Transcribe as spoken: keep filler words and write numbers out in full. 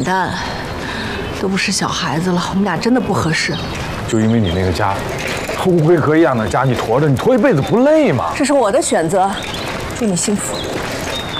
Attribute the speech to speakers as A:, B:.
A: 简单，都不是小孩子了，我们俩真的不合适。
B: 就因为你那个家，和乌龟壳一样的家，你驮着，你驮一辈子不累吗？
A: 这是我的选择，祝你幸福。